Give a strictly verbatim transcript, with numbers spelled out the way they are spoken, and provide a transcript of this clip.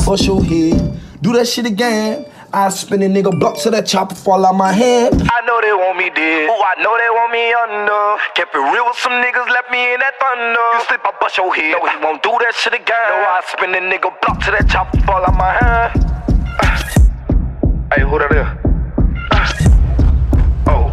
bust your head. Do that shit again. I spin a nigga block till that chopper fall out my hand. I know they want me dead. Ooh, I know they want me under. Kept it real with some niggas, left me in that thunder. You slip, I bust your head. No, he won't do that shit again. No, I spin a nigga block till that chopper fall out my hand.